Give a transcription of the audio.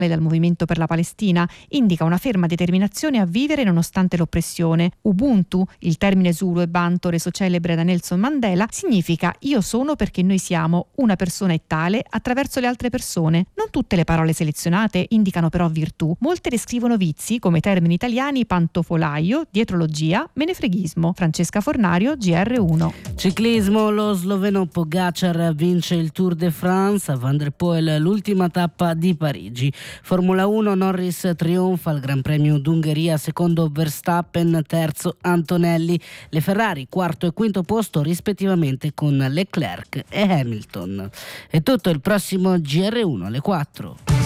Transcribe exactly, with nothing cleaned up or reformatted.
lei dal Movimento per la Palestina, indica una ferma determinazione a vivere nonostante l'oppressione. Ubuntu, il termine zulu e banto reso celebre da Nelson Mandela, significa io sono perché noi siamo, una persona è tale attraverso le altre persone. Non tutte le parole selezionate indicano però virtù, molte descrivono vizi come i termini italiani pantofolaio, dietrologia, menefreghismo. Francesca Fornario, G R uno. Ciclismo, lo sloveno Pogacar vince il Tour de France, a Van der Poel l'ultima tappa di Parigi. Formula uno, Norris trionfa al Gran Premio d'Ungheria, secondo Verstappen, terzo Antonelli. Le Ferrari quarto e quinto posto rispettivamente con Leclerc e Hamilton. È tutto, il prossimo G R uno alle quattro.